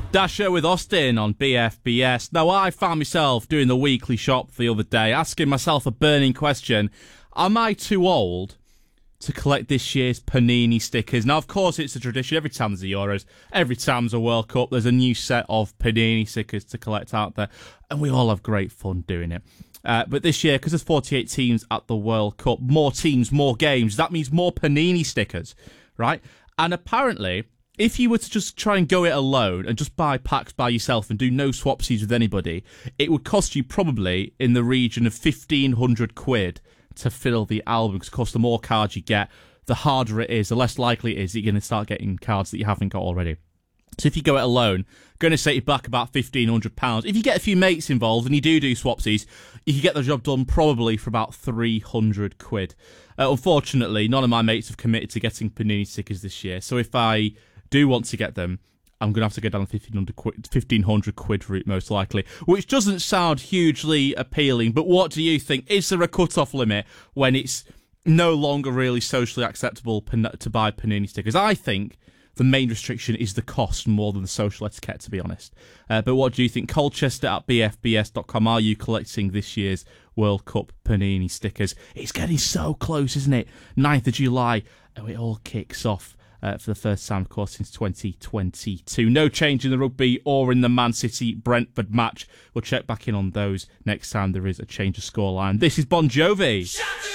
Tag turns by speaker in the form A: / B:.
A: Dasher with Austin on BFBS. Now, I found myself doing the weekly shop the other day, asking myself a burning question. Am I too old to collect this year's Panini stickers? Now, of course, it's a tradition. Every time there's a Euros, every time there's a World Cup, there's a new set of Panini stickers to collect out there, and we all have great fun doing it. But this year, because there's 48 teams at the World Cup, more teams, more games, that means more Panini stickers, right? And apparently, if you were to just try and go it alone and just buy packs by yourself and do no swapsies with anybody, it would cost you probably in the region of 1,500 quid to fill the album. Because, of course, the more cards you get, the harder it is, the less likely it is that you're going to start getting cards that you haven't got already. So if you go it alone, going to set you back about £1,500. If you get a few mates involved and you do swapsies, you can get the job done probably for about 300 quid. Unfortunately, none of my mates have committed to getting Panini stickers this year. So if I do want to get them, I'm going to have to go down the 1,500 quid route, most likely, which doesn't sound hugely appealing. But what do you think? Is there a cut-off limit when it's no longer really socially acceptable to buy Panini stickers? I think the main restriction is the cost more than the social etiquette, to be honest. But what do you think? Colchester at bfbs.com. Are you collecting this year's World Cup Panini stickers? It's getting so close, isn't it? 9th of July, and it all kicks off. For the first time, of course, since 2022. No change in the rugby or in the Man City-Brentford match. We'll check back in on those next time there is a change of scoreline. This is Bon Jovi.